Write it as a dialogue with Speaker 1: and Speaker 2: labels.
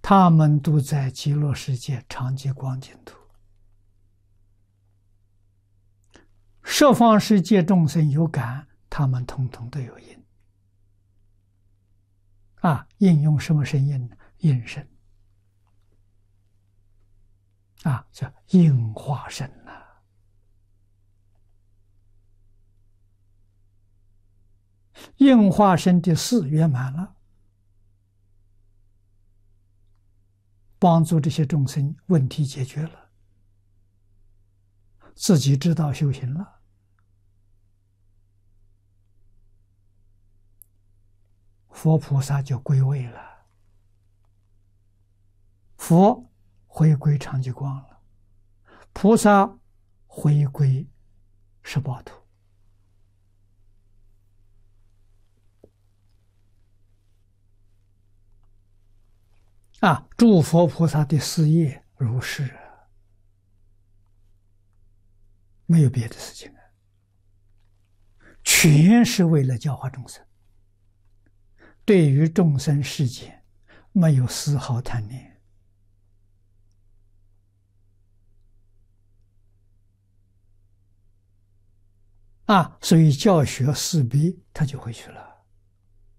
Speaker 1: 他们都在极乐世界常寂光净土。十方世界众生有感，他们统统都有因。应用什么声音呢？应声。叫应化身呐。应化身的事圆满了，帮助这些众生问题解决了，自己知道修行了，佛菩萨就归位了，佛回归常寂光了，菩萨回归十报土。诸佛菩萨的事业如是，没有别的事情全是为了教化众生，对于众生世界没有丝毫贪念。所以教学四逼他就回去了。